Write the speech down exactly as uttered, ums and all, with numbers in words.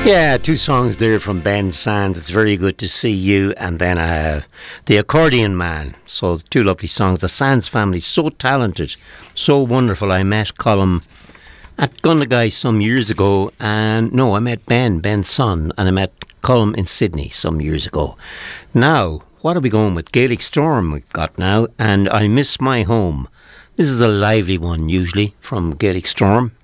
Yeah, two songs there from Ben Sands. It's very good to see you. And then uh, The Accordion Man. So two lovely songs. The Sands family, so talented, so wonderful. I met Colm at Gundagai some years ago. And no, I met Ben, Ben's son. And I met Colm in Sydney some years ago. Now, what are we going with? Gaelic Storm we've got now. And I Miss My Home. This is a lively one usually from Gaelic Storm.